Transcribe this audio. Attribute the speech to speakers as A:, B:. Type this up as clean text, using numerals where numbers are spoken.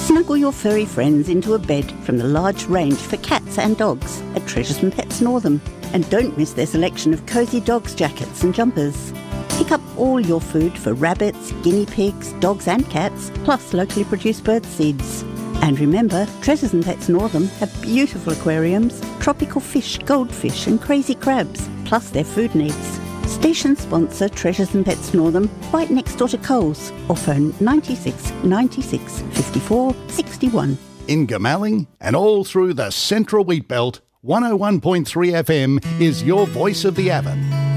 A: Snuggle your furry friends into a bed from the large range for cats and dogs at Treasures and Pets Northam. And don't miss their selection of cosy dogs jackets and jumpers. Pick up all your food for rabbits, guinea pigs, dogs and cats, plus locally produced bird seeds. And remember, Treasures and Pets Northam have beautiful aquariums, tropical fish, goldfish and crazy crabs, plus their food needs. Station sponsor Treasures and Pets Northam, right next door to Coles, or phone 96 96 54 61.
B: In Goomalling and all through the Central Wheat Belt, 101.3 FM is your voice of the Avon.